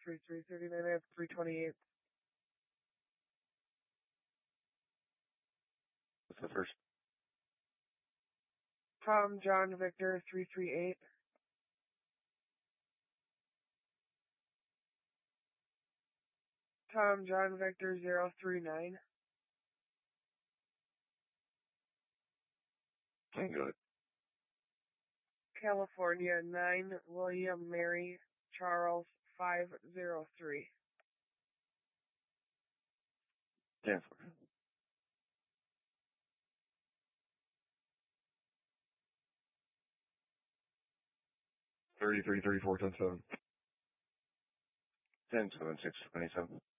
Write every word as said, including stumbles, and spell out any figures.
three three thirty-nine, I have three twenty-eight. What's the first? Tom John Victor three three eight. Tom John Victor zero three nine. Tango. California nine William Mary Charles five zero three. Stanford. Thirty-three, thirty-four, ten seven. Ten seven six twenty seven.